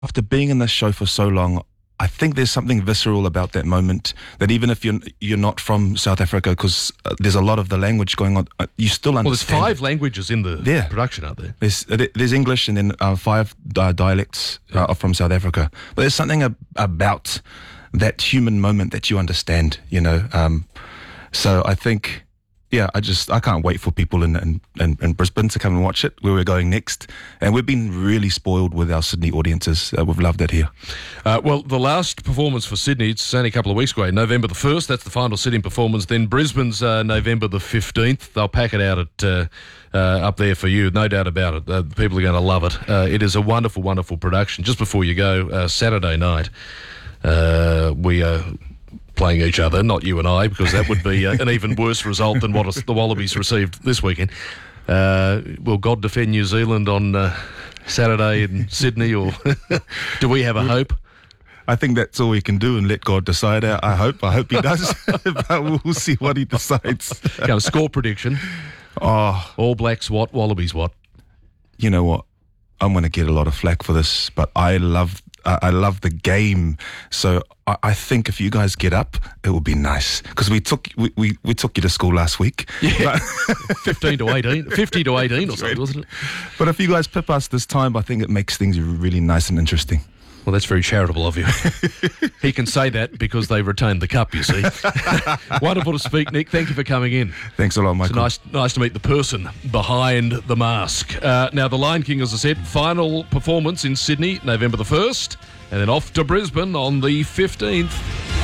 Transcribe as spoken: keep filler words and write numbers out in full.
after being in this show for so long, I think there's something visceral about that moment that even if you're you're not from South Africa, because uh, there's a lot of the language going on, uh, you still understand. Well, there's five languages in the Yeah. production, aren't there? There's, uh, there's English and then uh, five uh, dialects uh, are from South Africa. But there's something ab- about that human moment that you understand, you know. Um, so I think, yeah, I just, I can't wait for people in, in, in, in Brisbane to come and watch it, where we're going next. And we've been really spoiled with our Sydney audiences. Uh, we've loved it here. Uh, well, the last performance for Sydney, it's only a couple of weeks away, November the first, that's the final sitting performance. Then Brisbane's uh, November the fifteenth. They'll pack it out at uh, uh, up there for you, no doubt about it. Uh, people are going to love it. Uh, it is a wonderful, wonderful production. Just before you go, uh, Saturday night, uh, we are playing each other, not you and I, because that would be uh, an even worse result than what the Wallabies received this weekend. Uh, will God defend New Zealand on uh, Saturday in Sydney, or do we have a hope? I think that's all we can do and let God decide. I I hope. I hope he does. But we'll see what he decides. Kind of score prediction. Oh, All Blacks what? Wallabies what? you know what? I'm going to get a lot of flack for this, but I love I I love the game. So I, I think if you guys get up, it will be nice, because we took we, we, we took you to school last week. Yeah, But, fifteen to eighteen, fifty to eighteen or something, wasn't it? but if you guys pip us this time, I think it makes things really nice and interesting. Well, that's very charitable of you. He can say that because they retained the cup, you see. Wonderful to speak, Nick. Thank you for coming in. Thanks a lot, It's Michael. nice, nice to meet the person behind the mask. Uh, now, the Lion King, as I said, final performance in Sydney, November the first, and then off to Brisbane on the fifteenth.